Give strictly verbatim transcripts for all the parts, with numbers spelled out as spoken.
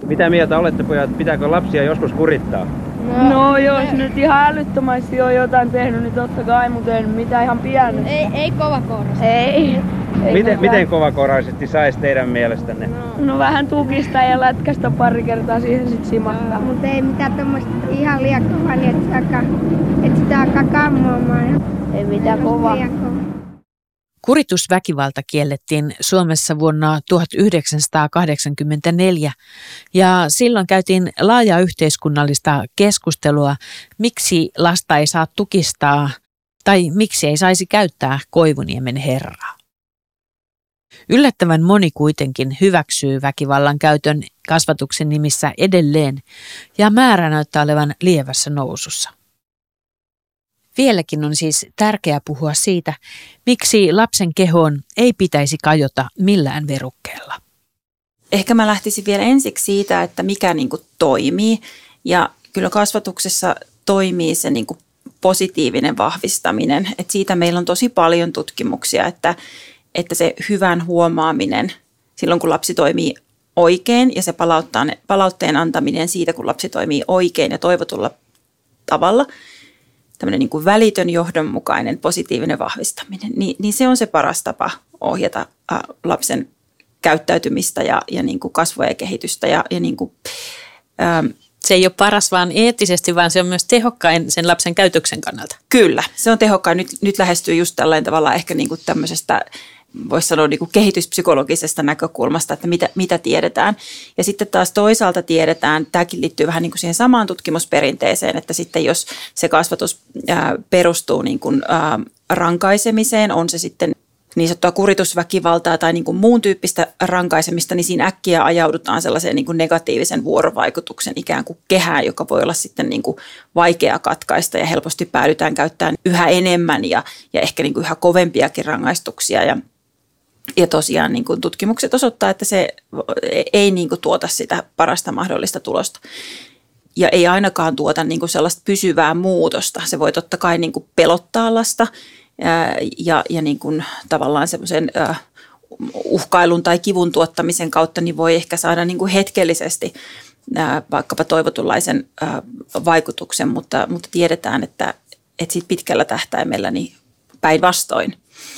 Mitä mieltä olette, pojat? Pitääkö lapsia joskus kurittaa? No, no jos nyt ihan älyttömästi on jotain tehnyt, niin totta kai, mutta en mitään ihan pientä. Ei, ei kovakouraisesti. Ei. ei miten, miten kovakoraisesti saisi teidän mielestänne? No, no vähän tukista ja lätkästä pari kertaa siihen sit simattaa. Mutta ei mitään tommoista ihan liian kovaa, niin että sitä, että sitä alkaa kammoamaan. Ei mitään kovaa. Kuritusväkivalta kiellettiin Suomessa vuonna tuhatyhdeksänsataakahdeksankymmentäneljä ja silloin käytiin laajaa yhteiskunnallista keskustelua, miksi lasta ei saa tukistaa tai miksi ei saisi käyttää Koivuniemen herraa. Yllättävän moni kuitenkin hyväksyy väkivallan käytön kasvatuksen nimissä edelleen ja määrä näyttää olevan lievässä nousussa. Vieläkin on siis tärkeää puhua siitä, miksi lapsen kehoon ei pitäisi kajota millään verukkeella. Ehkä mä lähtisin vielä ensiksi siitä, että mikä niin kuin toimii. Ja kyllä kasvatuksessa toimii se niin kuin positiivinen vahvistaminen. Et siitä meillä on tosi paljon tutkimuksia, että, että se hyvän huomaaminen silloin, kun lapsi toimii oikein ja se palautteen antaminen siitä, kun lapsi toimii oikein ja toivotulla tavalla – tämmöinen niin kuin välitön, johdonmukainen, positiivinen vahvistaminen, niin, niin se on se paras tapa ohjata ä, lapsen käyttäytymistä ja, ja niin kuin kasvua ja kehitystä. Ja, ja niin kuin, ähm, se ei ole paras vaan eettisesti, vaan se on myös tehokkain sen lapsen käytöksen kannalta. Kyllä, se on tehokkain. Nyt, nyt lähestyy just tällainen tavalla ehkä niin kuin tämmöisestä, voisi sanoa niin kuin kehityspsykologisesta näkökulmasta, että mitä, mitä tiedetään. Ja sitten taas toisaalta tiedetään, tämäkin liittyy vähän niin kuin siihen samaan tutkimusperinteeseen, että sitten jos se kasvatus ää, perustuu niin kuin, ää, rankaisemiseen, on se sitten niin sanottua kuritusväkivaltaa tai niin kuin muun tyyppistä rankaisemista, niin siinä äkkiä ajaudutaan sellaiseen niin kuin negatiivisen vuorovaikutuksen ikään kuin kehään, joka voi olla sitten niin kuin vaikea katkaista ja helposti päädytään käyttämään yhä enemmän ja, ja ehkä niin kuin yhä kovempiakin rangaistuksia. Ja, ja tosiaan niin kuin tutkimukset osoittaa, että se ei niin kuin tuota sitä parasta mahdollista tulosta. Ja ei ainakaan tuota niin kuin sellaista pysyvää muutosta. Se voi totta kai niin kuin pelottaa lasta. Ja, ja niin kuin tavallaan semmoisen äh, uhkailun tai kivun tuottamisen kautta niin voi ehkä saada niin kuin hetkellisesti äh, vaikkapa toivotunlaisen äh, vaikutuksen, mutta, mutta tiedetään, että, että sit pitkällä tähtäimellä niin päinvastoin.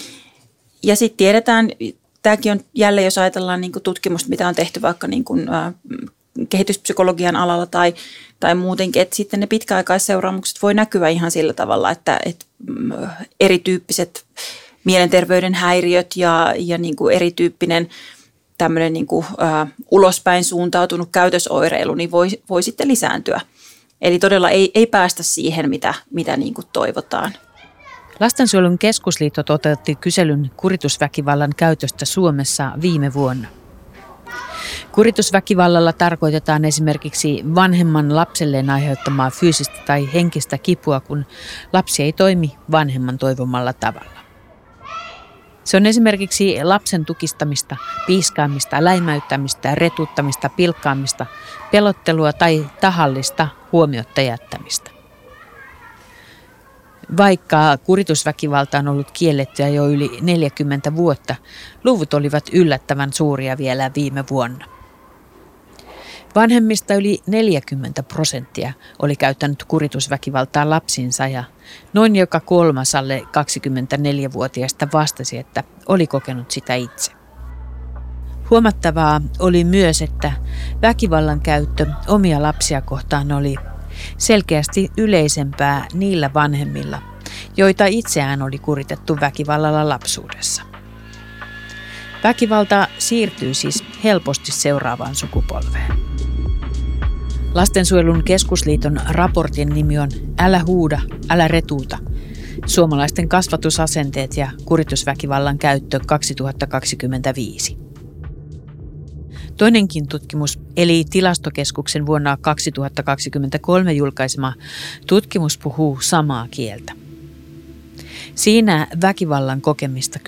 Ja sitten tiedetään, tämäkin on jälleen, jos ajatellaan niin kuin tutkimusta, mitä on tehty vaikka niin kuin, äh, kehityspsykologian alalla tai, tai muutenkin, että sitten ne pitkäaikaisseuraamukset voi näkyä ihan sillä tavalla, että, että erityyppiset mielenterveyden häiriöt ja, ja niin kuin erityyppinen tämmöinen niin kuin, uh, ulospäin suuntautunut käytösoireilu niin voi, voi sitten lisääntyä. Eli todella ei, ei päästä siihen, mitä, mitä niin kuin toivotaan. Lastensuojelun keskusliitto toteutti kyselyn kuritusväkivallan käytöstä Suomessa viime vuonna. Kuritusväkivallalla tarkoitetaan esimerkiksi vanhemman lapselleen aiheuttamaa fyysistä tai henkistä kipua, kun lapsi ei toimi vanhemman toivomalla tavalla. Se on esimerkiksi lapsen tukistamista, piiskaamista, läimäyttämistä, retuttamista, pilkkaamista, pelottelua tai tahallista huomiotta jättämistä. Vaikka kuritusväkivalta on ollut kiellettyä jo yli neljäkymmentä vuotta, luvut olivat yllättävän suuria vielä viime vuonna. Vanhemmista yli neljäkymmentä prosenttia oli käyttänyt kuritusväkivaltaa lapsinsa ja noin joka kolmas alle kaksikymmentäneljävuotiaista vastasi, että oli kokenut sitä itse. Huomattavaa oli myös, että väkivallan käyttö omia lapsia kohtaan oli selkeästi yleisempää niillä vanhemmilla, joita itseään oli kuritettu väkivallalla lapsuudessa. Väkivalta siirtyy siis helposti seuraavaan sukupolveen. Lastensuojelun keskusliiton raportin nimi on Älä huuda, älä retuuta. Suomalaisten kasvatusasenteet ja kuritusväkivallan käyttö kaksituhattakaksikymmentäviisi. Toinenkin tutkimus, eli Tilastokeskuksen vuonna kaksituhattakaksikymmentäkolme julkaisema tutkimus puhuu samaa kieltä. Siinä väkivallan kokemista